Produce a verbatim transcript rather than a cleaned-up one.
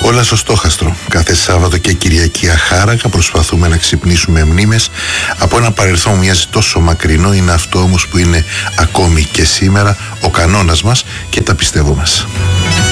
Όλα στο στόχαστρο. Κάθε Σάββατο και Κυριακή αχάρακα προσπαθούμε να ξυπνήσουμε μνήμες από ένα παρελθόν που μοιάζει τόσο μακρινό, είναι αυτό όμως που είναι ακόμη και σήμερα ο κανόνας μας και τα πιστεύω μας.